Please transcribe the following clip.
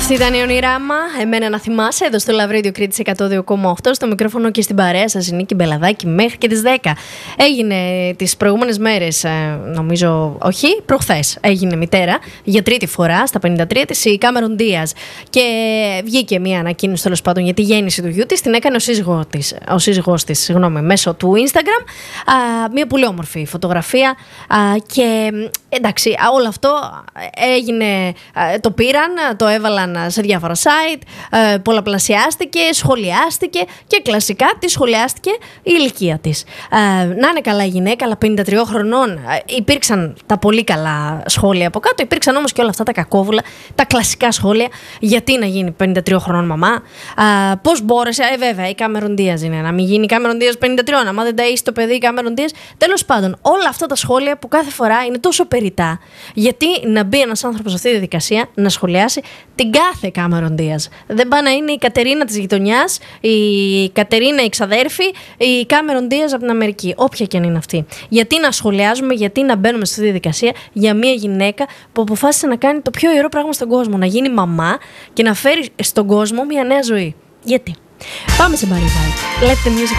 Αυτή ήταν η Ονειράμα. Εμένα να θυμάσαι, εδώ στο Love Radio Κρήτης 102,8. Στο μικρόφωνο και στην παρέα σας η Νίκη Μπελαδάκη μέχρι και τις 10. Έγινε τις προηγούμενες μέρες, νομίζω, όχι, προχθές έγινε μητέρα για τρίτη φορά στα 53 της η Κάμερον Ντίας. Και βγήκε μια ανακοίνωση τέλος πάντων για τη γέννηση του γιού της. Την έκανε ο σύζυγός της μέσω του Instagram. Μια πολύ όμορφη φωτογραφία. Και εντάξει, όλο αυτό έγινε, το πήραν, το έβαλαν σε διάφορα site, πολλαπλασιάστηκε, σχολιάστηκε και κλασικά τη σχολιάστηκε η ηλικία της. Να είναι καλά η γυναίκα, αλλά 53 χρονών. Υπήρξαν τα πολύ καλά σχόλια από κάτω, υπήρξαν όμως και όλα αυτά τα κακόβουλα, τα κλασικά σχόλια. Γιατί να γίνει 53 χρονών μαμά, πώς μπόρεσε, βέβαια η Κάμερον Ντίας είναι, να μην γίνει η Κάμερον Ντίας 53, άμα δεν ταΐσει το παιδί η Κάμερον Ντίας. Τέλος πάντων, όλα αυτά τα σχόλια που κάθε φορά είναι τόσο περιτά, γιατί να μπει ένας άνθρωπος σε αυτή τη διαδικασία να σχολιάσει την κάθε Κάμερον Ντίας. Δεν πάει να είναι η Κατερίνα της γειτονιάς, η Κατερίνα η ξαδέρφη, η Κάμερον Ντίας από την Αμερική. Όποια και αν είναι αυτή. Γιατί να σχολιάζουμε, γιατί να μπαίνουμε στη διαδικασία για μια γυναίκα που αποφάσισε να κάνει το πιο ιερό πράγμα στον κόσμο, να γίνει μαμά και να φέρει στον κόσμο μια νέα ζωή. Γιατί? Πάμε σε Barry White. Let the music